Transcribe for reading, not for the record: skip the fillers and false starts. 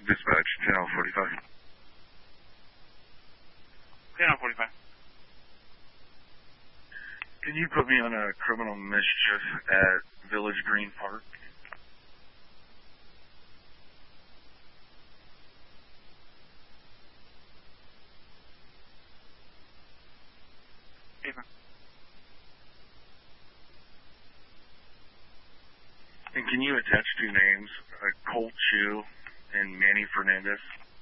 Dispatch, channel 45. Channel 45. Can you put me on a criminal mischief at Village Green Park? And can you attach two names, Colt Chu and Manny Fernandez?